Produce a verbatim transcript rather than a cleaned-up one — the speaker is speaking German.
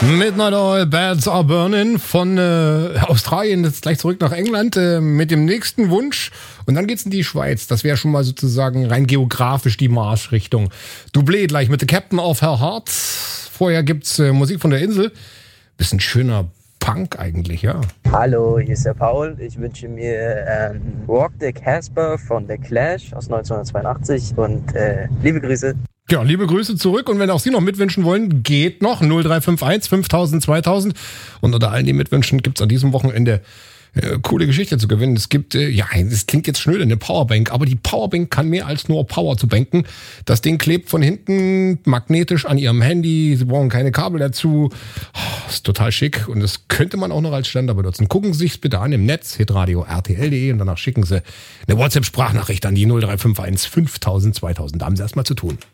Midnight Oil, Beds Are Burning von äh, Australien, jetzt gleich zurück nach England äh, mit dem nächsten Wunsch. Und dann geht's in die Schweiz. Das wäre schon mal sozusagen rein geografisch die Marschrichtung. Doublé gleich mit The Captain of Her Heart. Vorher gibt's äh, Musik von der Insel. Bisschen schöner Punk eigentlich, ja. Hallo, hier ist der Paul. Ich wünsche mir ähm, Rock the Casper von The Clash aus neunzehnhundertzweiundachtzig und äh, liebe Grüße. Ja, liebe Grüße zurück und wenn auch Sie noch mitwünschen wollen, geht noch null drei fünf eins fünftausend zweitausend und unter allen, die mitwünschen, gibt's an diesem Wochenende äh, coole Geschichte zu gewinnen. Es gibt, äh, ja, das klingt jetzt schnöde, eine Powerbank, aber die Powerbank kann mehr als nur Power zu banken. Das Ding klebt von hinten magnetisch an Ihrem Handy, Sie brauchen keine Kabel dazu. Oh, ist total schick und das könnte man auch noch als Ständer benutzen. Gucken Sie sich's bitte an im Netz, hitradio r t l punkt d e und danach schicken Sie eine WhatsApp-Sprachnachricht an die null drei fünf eins fünftausend zweitausend. Da haben Sie erstmal zu tun.